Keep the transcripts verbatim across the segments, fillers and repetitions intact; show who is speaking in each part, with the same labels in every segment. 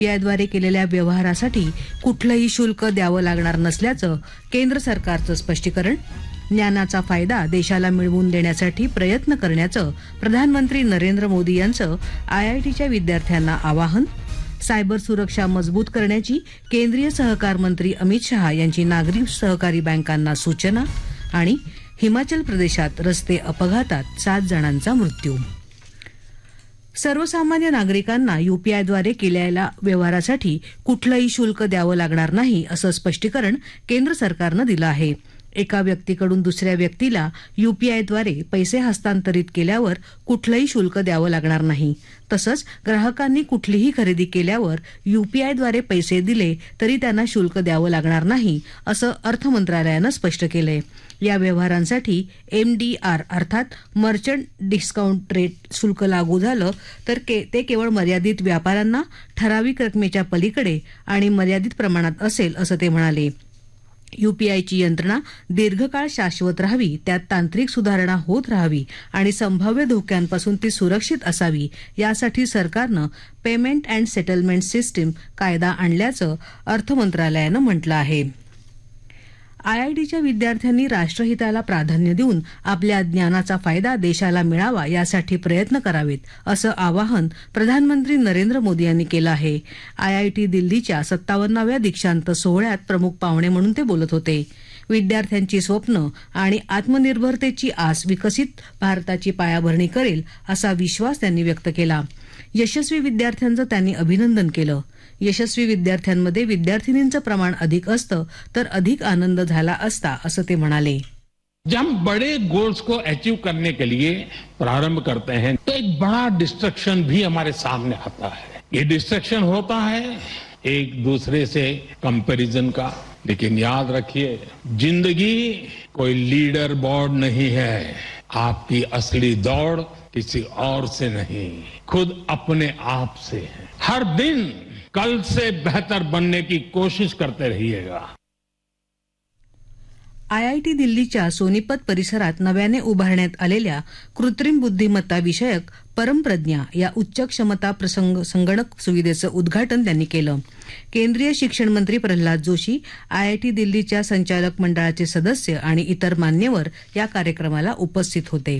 Speaker 1: यूपीआयद्वारे केलेल्या व्यवहारासाठी कुठलंही शुल्क द्यावं लागणार नसल्याचं केंद्र सरकारचं स्पष्टीकरण. ज्ञानाचा फायदा देशाला मिळवून देण्यासाठी प्रयत्न करण्याचं प्रधानमंत्री नरेंद्र मोदी यांचं आयआयटीच्या विद्यार्थ्यांना आवाहन. सायबर सुरक्षा मजबूत करण्याची केंद्रीय सहकार मंत्री अमित शहा यांची नागरी सहकारी बँकांना सूचना. आणि हिमाचल प्रदेशात रस्ते अपघातात सात जणांचा मृत्यू. सर्वसामान्य नागरिकांना यूपीआयद्वारे केलेल्या व्यवहारासाठी कुठलंही शुल्क द्यावं लागणार नाही असं स्पष्टीकरण केंद्र सरकारनं दिलं आहे. एका व्यक्तीकडून दुसऱ्या व्यक्तीला यूपीआयद्वारे पैसे हस्तांतरित केल्यावर कुठलंही शुल्क द्यावं लागणार नाही. तसंच ग्राहकांनी कुठलीही खरेदी केल्यावर यूपीआयद्वारे पैसे दिले तरी त्यांना शुल्क द्यावं लागणार नाही असं अर्थ मंत्रालयानं स्पष्ट केलंय. या व्यवहारांसाठी एमडीआर अर्थात मर्चंट डिस्काउंट रेट शुल्क लागू झालं तर ते केवळ मर्यादित व्यापाऱ्यांना ठराविक रकमेच्या पलीकडे आणि मर्यादित प्रमाणात असेल असं ते म्हणाले. यूपीआयची यंत्रणा दीर्घकाळ शाश्वत राहावी, त्यात तांत्रिक सुधारणा होत राहावी आणि संभाव्य धोक्यांपासून ती सुरक्षित असावी यासाठी सरकारनं पेमेंट अँड सेटलमेंट सिस्टीम कायदा आणल्याचं अर्थ मंत्रालयानं म्हटलं आहे. आयआयटीच्या विद्यार्थ्यांनी राष्ट्रहिताला प्राधान्य देऊन आपल्या ज्ञानाचा फायदा देशाला मिळावा यासाठी प्रयत्न करावेत असं आवाहन प्रधानमंत्री नरेंद्र मोदी यांनी केलं आहे. आयआयटी दिल्लीच्या सत्तावन्नाव्या दीक्षांत सोहळ्यात प्रमुख पाहुणे म्हणून ते बोलत होते. विद्यार्थ्यांची स्वप्न आणि आत्मनिर्भरतेची आस विकसित भारताची पायाभरणी करेल असा विश्वास त्यांनी व्यक्त केला. यशस्वी विद्यार्थ्यांचं त्यांनी अभिनंदन केलं. यशस्वी विद्यार्थ्यांमध्ये विद्यार्थिनींचं प्रमाण अधिक असतं तर अधिक आनंद झाला असता असं ते म्हणाले.
Speaker 2: जब हम बड़े गोल्स को अचीव करने के लिए प्रारंभ करते हैं तो एक बड़ा डिस्ट्रक्शन भी हमारे सामने आता है. ये डिस्ट्रक्शन होता है एक दूसरे से कंपैरिजन का. लेकिन याद रखिए, जिंदगी कोई लीडर बोर्ड नहीं है. आपकी असली दौड़ किसी और से नहीं, खुद अपने आप से है. हर दिन कल से बेहतर बनने की कोशिश करते रहिएगा.
Speaker 1: आयआयटी दिल्लीच्या सोनीपत परिसरात नव्याने उभारण्यात आलेल्या कृत्रिम बुद्धिमत्ता विषयक परमप्रज्ञा या उच्च क्षमता प्रसंग संगणक सुविधेचं उद्घाटन त्यांनी केलं. केंद्रीय शिक्षण मंत्री प्रल्हाद जोशी, आयआयटी दिल्लीच्या संचालक मंडळाचे सदस्य आणि इतर मान्यवर या कार्यक्रमाला उपस्थित होते.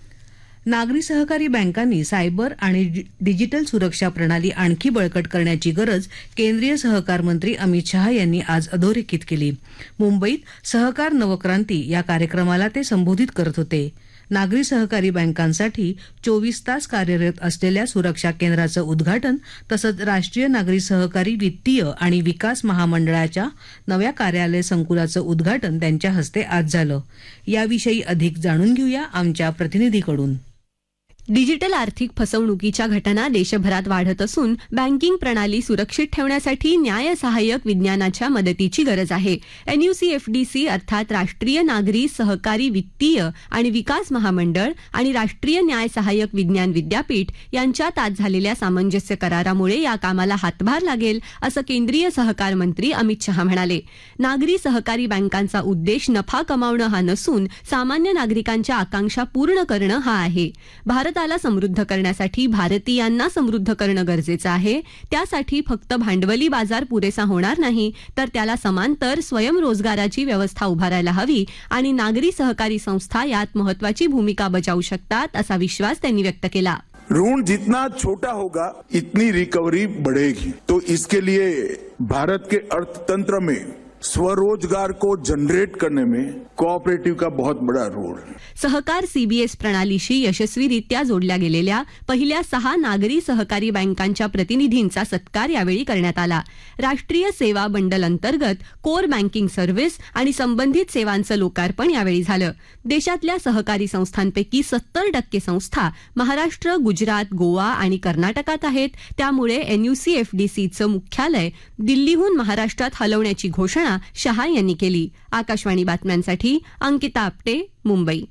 Speaker 1: नागरी सहकारी बँकांनी सायबर आणि डिजिटल सुरक्षा प्रणाली आणखी बळकट करण्याची गरज केंद्रीय सहकार मंत्री अमित शहा यांनी आज अधोरेखित केली. मुंबईत सहकार नवक्रांती या कार्यक्रमाला ते संबोधित करत होते. नागरी सहकारी बँकांसाठी चोवीस तास कार्यरत असलेल्या सुरक्षा केंद्राचं उद्घाटन तसंच राष्ट्रीय नागरी सहकारी वित्तीय आणि विकास महामंडळाच्या नव्या कार्यालय संकुलाचं उद्घाटन त्यांच्या हस्ते आज झालं. याविषयी अधिक जाणून घेऊया आमच्या प्रतिनिधीकडून.
Speaker 3: डिजिटल आर्थिक फसवणुकीच्या घटना देशभरात वाढत असून बँकिंग प्रणाली सुरक्षित ठेवण्यासाठी न्याय सहाय्यक विज्ञानाच्या मदतीची गरज आहे. एनयूसीएफडीसी अर्थात राष्ट्रीय नागरी सहकारी वित्तीय आणि विकास महामंडळ आणि राष्ट्रीय न्याय सहाय्यक विज्ञान विद्यापीठ यांच्यात आज झालेल्या सामंजस्य करारामुळे या कामाला हातभार लागेल असं केंद्रीय सहकार मंत्री अमित शहा म्हणाले. नागरी सहकारी बँकांचा उद्देश नफा कमावणं हा नसून सामान्य नागरिकांच्या आकांक्षा पूर्ण करणं हा आहे. भारत ला समृद्ध करण्यासाठी भारतीयांना समृद्ध करणं गरजेचं आहे. त्यासाठी फक्त भांडवली बाजार पुरेसा होणार नाही तर त्याला समांतर स्वयंरोजगाराची व्यवस्था उभारायला हवी आणि नागरी सहकारी संस्था यात महत्वाची भूमिका बजावू शकतात असा विश्वास त्यांनी व्यक्त केला.
Speaker 4: ऋण जितना छोटा होगा इतनी रिकवरी बढ़ेगी. तो इसके लिए भारत के अर्थतंत्र में स्वरोजगार को जनरेट करने में कोऑपरेटिव का बहुत बड़ा रोल है.
Speaker 3: सहकार सीबीएस प्रणालीशी यशस्वीरित्या जोडल्या गेलेल्या पहिल्या सहा नागरी सहकारी बँकांच्या प्रतिनिधींचा सत्कार यावेळी करण्यात आला. राष्ट्रीय सेवा बंडल अंतर्गत कोर बँकिंग सर्व्हिस आणि संबंधित सेवांचं लोकार्पण यावेळी झालं. देशातल्या सहकारी संस्थांपैकी सत्तर टक्के संस्था महाराष्ट्र, गुजरात, गोवा आणि कर्नाटकात आहेत. त्यामुळे एनयूसीएफडीसीचं मुख्यालय दिल्लीहून महाराष्ट्रात हलवण्याची घोषणा शहा यांनी केली. आकाशवाणी बातम्यांसाठी अंकिता आपटे, मुंबई.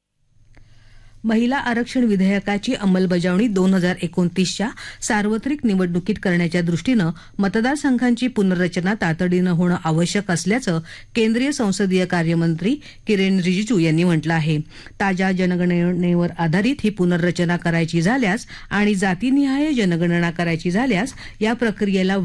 Speaker 1: महिला आरक्षण विधेयकाची अंमलबजावणी दोन हजार एकोणतीसच्या सार्वत्रिक निवडणुकीत करण्याच्या दृष्टीनं मतदारसंघांची पुनर्रचना तातडीनं होणं आवश्यक असल्याचं केंद्रीय संसदीय कार्यमंत्री किरेन रिजिजू यांनी म्हटलं आहे. ताज्या जनगणनेवर आधारित ही पुनर्रचना करायची झाल्यास आणि जातीनिहाय जनगणना करायची झाल्यास या प्रक्रियेला